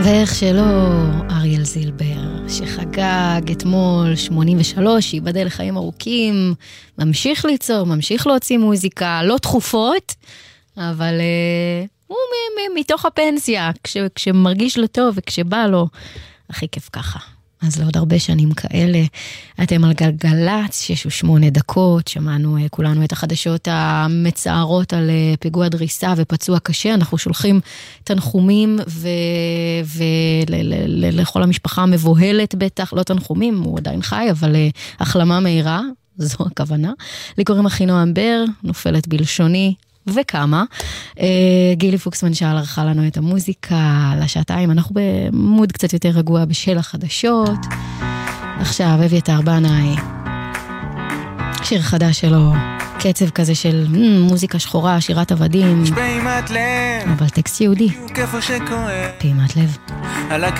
ואיך שלא, אריאל זילבר, שחגג אתמול 83, ייבדל לחיים ארוכים, ממשיך ליצור, ממשיך להוציא מוזיקה, לא תכופות, אבל הוא מתוך הפנסיה, כשמרגיש לו טוב וכשבא לו, הכי כיף ככה. אז לעוד הרבה שנים כאלה, אתם על גלגלץ, 6:08 דקות, שמענו כולנו את החדשות המצערות על פיגוע דריסה ופצוע קשה, אנחנו שולחים תנחומים ולכל המשפחה המבוהלת בטח, לא תנחומים, הוא עדיין חי, אבל החלמה מהירה, זו הכוונה. לי קוראים אחינועם בר, נופלת בלשוני, וכמה. גילי פוקסמן שאל ערכה לנו את המוזיקה לשעתיים, אנחנו במוד קצת יותר רגוע בשל החדשות. עכשיו אביתר בנאי, שיר חדש שלו, קצב כזה של מוזיקה שחורה, שירת עבדים, אבל טקסט יהודי, פעימת לב.